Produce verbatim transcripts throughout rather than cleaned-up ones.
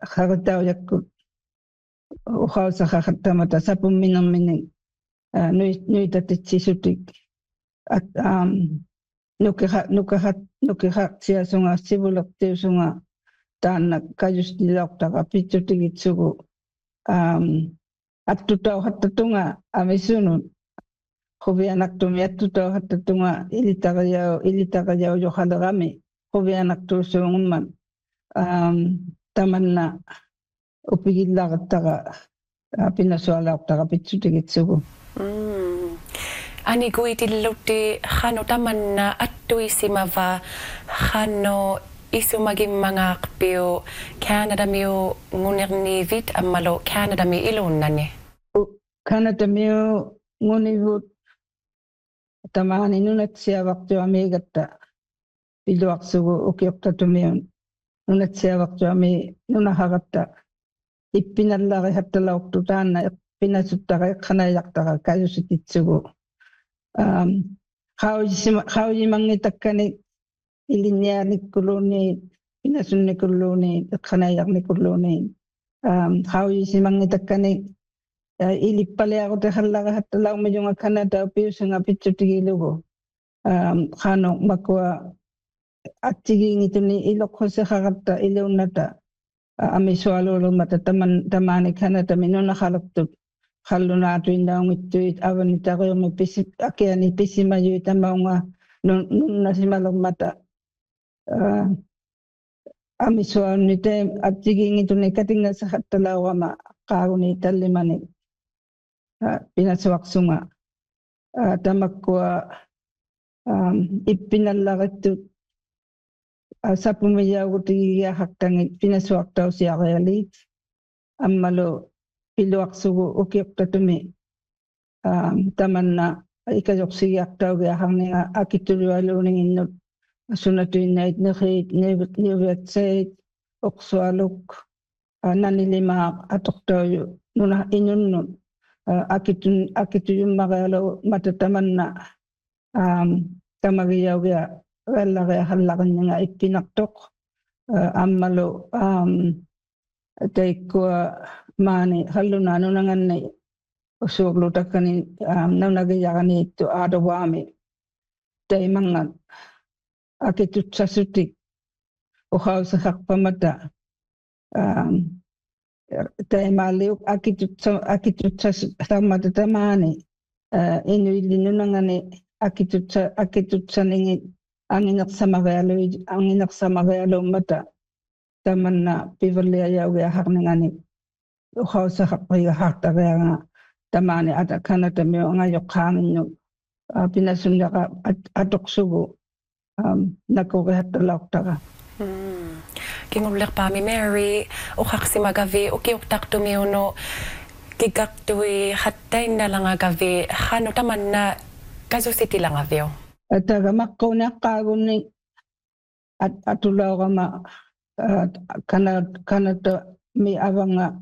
hagataw yakut uhaw sa hakatamata sa puminamini nui nui tatitsisutik at um nukiha nukiha nukiha siya sunga sibulak tiyo sunga tanak kayus nilak taka pichutigitsugu um at tutaw hatatunga amisunun hobi anak tumi at tutaw hatatunga ilitakayaw ilitakayaw yohalagami hobi anak tu sunguman um taman na upigilak taka pinasualak taka pichutigitsugu. Mm. Ani gui tiluti hano taman na atui simava hano isu maging mga kapio Canada miyo nguner ni vit amalo Canada mi ilon nani. Canada miyo ngunivut tamani nunat siya waktu amigata iluak sugu ukiokta tumiyon nunat siya waktu ami nunahagata ipinalaki hatalaok tutana pinasutaka kanayakta kayo sititsugu. Um, how you mangitakani ilinya ni kuloni pinasun ni kuloni kanayak ni kuloni um how you si mangitakani ilipale ako te halaga hatalaw mo yung Canada pius nga pichutigilo um kano makwa at siging ito ni ilok ko sa kakata ilaw nata ami swalo lo mata taman tamani Canada mino nakalaktot Halo na ato indang ito awan ito ako yung pisip akya ni pisima yung itamaw nga nung nasimalong mata. Uh, Amiswa nito at siging ito na ikating sa hatalawa ma kao ni talimani. Uh, pinaswak sunga. Uh, tamak ko um, ipinalakit ito uh, sa pumayaw ko tigiyahak tangi pinaswak daw siya kaya lit. Amalo iluak sugu ukiok tatumi um, taman na ikajok siyak tau ga hangning akitulualo ning inut sunatu inait nahit niwet sait oksualuk nanilima atok tau nuna inunun akitun akituyum magalo matataman na um, kamagiyaw ga wala ga halakan nga ipinaktok amalo um, tay ko mani halu nanu nangan ni usuglo takani um nanagayakan ito adawami tay mangan akitut sasutik uhaw sa hakpamata um tay maliuk akitut akitut sa matatamani uh, inuili nangan ni akitut sa akitut sa ningin anginak sa magalo anginak sa magalo mata taman na piverli ayaw ga hakningani uhaw sa hakpaya hakta kaya nga tamani at Canada miyo nga yokhangin yung uh, pinasunya ka at atok sugo um, nakukihat talak taka. Hmm. Kingulak pa mi Mary ukak si magavi ukiuktak tumiyo no kigak tuwi hatay na lang agavi hano taman na kaso city lang avyo. At taga makko na kagun ni at atulaw ka ma uh, Canada, Canada mi abang nga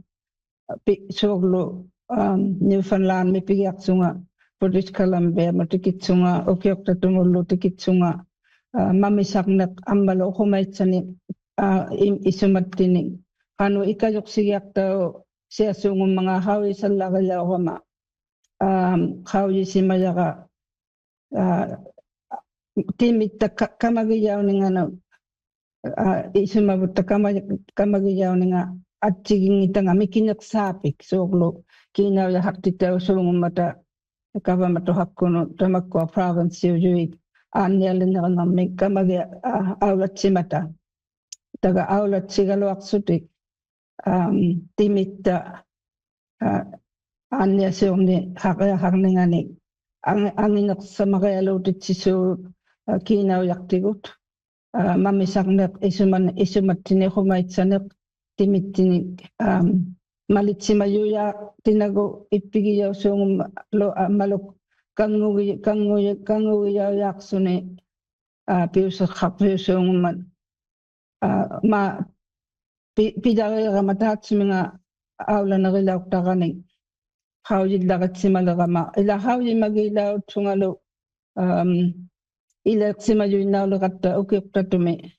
soglo um, Newfoundland mi piyak sunga British Columbia matikit sunga okiok tatumullo tikit sunga uh, mamisak na ambalo kumait sani uh, isumatini kano ikayok siyak tao siya sungong mga hawi sa lagalaw kama um, hawi si mayaka uh, timit ta kamagiyaw ni nga no uh, isumabot ta kamagiyaw ni nga at siging ita nga may kinaksapik soglo kinaw ya haktitaw sulong mata kaba matuhak ko no tamak ko province yung anyalin na nga may kamagi awlat si mata taga awlat si galwak sutik um, timit ta uh, anya siyong ni hakaya hakninga ni ang anginak sa makayalaw tit si so uh, kinaw yaktigot uh, mamisak na isuman isumat tinihumait sanak timit tinig um, malit si mayuya tinago ipigiyaw sung lo uh, malok kanguy kanguy kanguyaw yaksune uh, piusa khapyo sung man uh, ma pidagay ka matat sa mga awla na gilaw takani hawjid lakat si malagama ila hawjid magilaw tungalo um ila si mayuya na lakat ukip tatumi